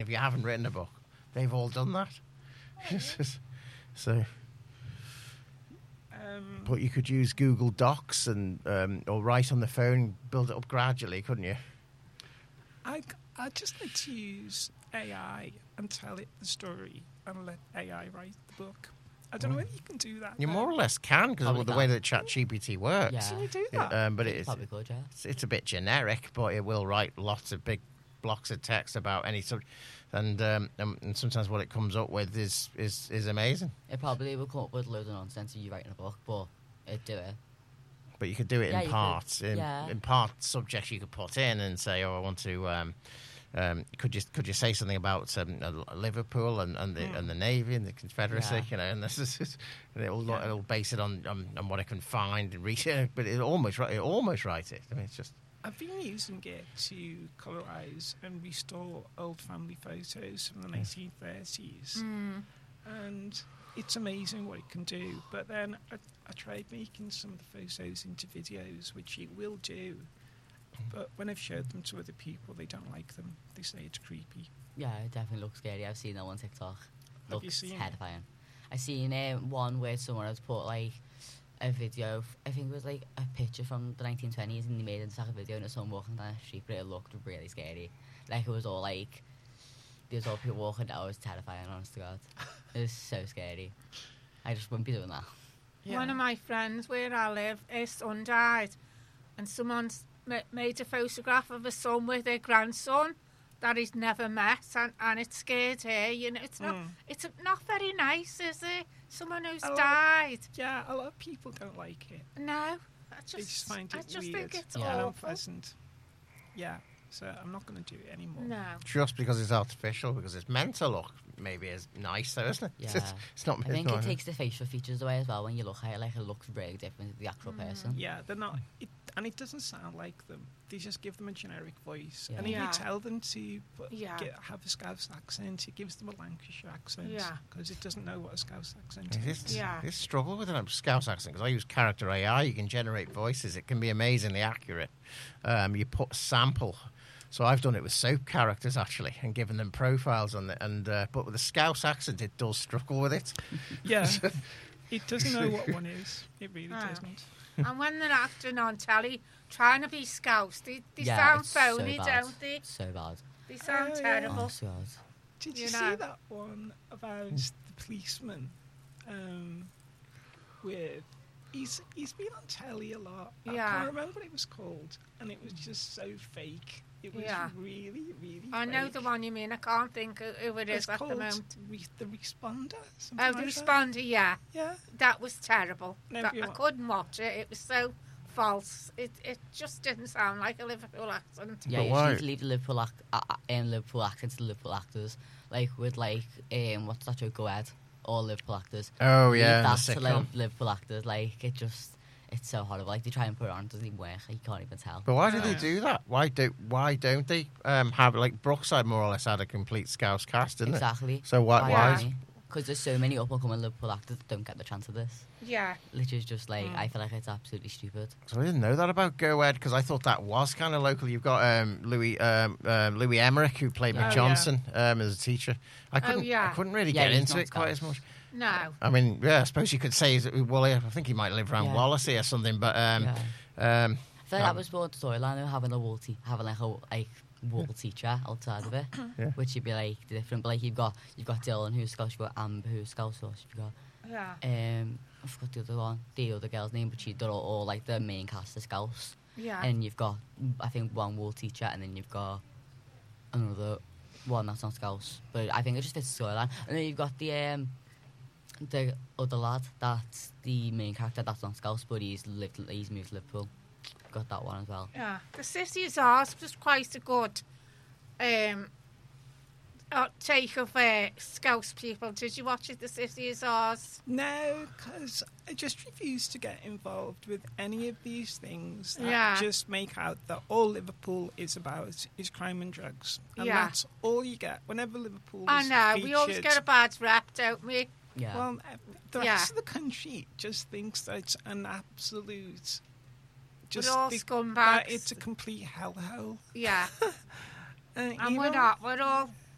if you haven't written a book, they've all done that. So, but you could use Google Docs and or write on the phone, build it up gradually, couldn't you? I just like to use AI and tell it the story and let AI write the book. I don't know whether you can do that. You more or less can, because of the way that Mm. ChatGPT works. Yeah. Can you do that? But it's Probably good, yeah. it's a bit generic, but it will write lots of big blocks of text about any subject, and sometimes what it comes up with is amazing. It probably will come up with loads of nonsense if you writing a book, but it'd do it. But you could do it Yeah, in you parts. could. Yeah. In part subjects you could put in and say, "Oh, I want to." Could you say something about Liverpool and the Navy and the Confederacy? Yeah. You know, and this is and it'll base it on what I can find and research. But it almost write it. I mean, it's just. I've been using it to colorize and restore old family photos from the 1930s, and it's amazing what it can do. But then I tried making some of the photos into videos, which it will do. But when I've showed them to other people, they don't like them. They say it's creepy. Yeah, it definitely looks scary. I've seen that on TikTok. Have you Looks seen it? terrifying. I've seen one where someone has put like a video. I think it was like a picture from the 1920s, and they made it into like a video, and it's someone walking down the street, but it looked really scary. Like it was all like there's all people walking down. It was terrifying. Honest to God, it was so scary. I just wouldn't be doing that. Yeah. One of my friends where I live, his son died, and someone's made a photograph of a son with their grandson that he's never met, and it scared her. You know, it's not very nice, is it? Someone who's died. Yeah, a lot of people don't like it. No, I They just find it just weird think it's and awful. unpleasant. Yeah, so I'm not going to do it anymore. No. Just because it's artificial, because it's meant to look maybe as nice, though, isn't it? Yeah. It's not. I think it takes the facial features away as well. When you look at it, like it looks really different to the actual person. Yeah, they're not, and it doesn't sound like them. They just give them a generic voice, Yeah. and if Yeah. you tell them to have a Scouse accent, it gives them a Lancashire accent. Yeah. Because it doesn't know what a Scouse accent This is. Yeah. struggle with a Scouse accent, because I use character AI. You can generate voices. It can be amazingly accurate. You put sample. So I've done it with soap characters actually, and given them profiles on it. And but with a Scouse accent, it does struggle with it. Yeah, it doesn't know what one is. It really doesn't. And when they're acting on telly, trying to be Scouse, they Yeah, sound it's so phony, bad. don't they? So bad. They sound Oh, yeah. terrible. Honest to God. Did you You see know. that one about the policeman? With he's been on telly a lot. I Yeah. can't remember what it was called, and it was just so fake. It was Yeah. really, really. I know fake. the one you mean. I can't think who it It's is at the called moment. the Responder. Something Oh, like the that. Responder, yeah. Yeah. That was terrible. No, I you- couldn't watch it. It was so false. It just didn't sound like a Liverpool accent. Yeah, But you why? need to leave the Liverpool Liverpool accents to Liverpool actors. Like with what's that show? Go Ahead. All Liverpool actors. Oh Leave yeah, that the to sitcom. Liverpool actors. Like it's so horrible. Like they try and put it on, it doesn't even work. You can't even tell. But why do they do that? Why don't they have, like, Brookside more or less had a complete Scouse cast, didn't Exactly. it? So why? Because there's so many up and coming Liverpool actors that don't get the chance of this. Yeah. Which is just like I feel like it's absolutely stupid. So I didn't know that about Go Ed, because I thought that was kind of local. You've got Louis Emmerich, who played Yeah. McJohnson as a teacher. I yeah. couldn't really Yeah, get he's into not it quite as Scouse. much. No. I mean, yeah, I suppose you could say, well, I think he might live around Yeah. Wallasey or something, but I feel like Um, that was more the storyline of having like a wall teacher outside of it, Yeah. which would be like different. But like you've got Dylan who's Scouse, you've got Amber who's Scouse, you've got Yeah. I forgot the other girl's name, but they're all like the main cast of Scouse. Yeah. And you've got, I think, one wall teacher, and then you've got another one that's not Scouse. But I think it just fits the storyline. And then you've got the other lad that's the main character that's not Scouse, but he's moved to Liverpool. Got that one as well. Yeah. The City is Ours was quite a good take of Scouse people. Did you watch it, The City is Ours? No, because I just refuse to get involved with any of these things that Yeah. just make out that all Liverpool is about is crime and drugs. And Yeah. that's all you get whenever Liverpool I is know. featured. We always get a bad rap, don't we? Yeah. Well, the Yeah. rest of the country just thinks that it's an absolute... Just all think scumbags. that it's a complete hellhole. Yeah. And And we're not. We're all